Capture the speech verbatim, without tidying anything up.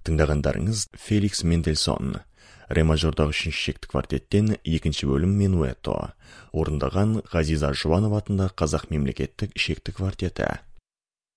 Тыңдағандарыңыз Феликс Мендельсон, ре мажордағы үшінші шекті квартеттен екінші бөлім минуэто, орындаған Ғазиза Жұбанов атындағы Қазақ мемлекеттік шекті квартеті.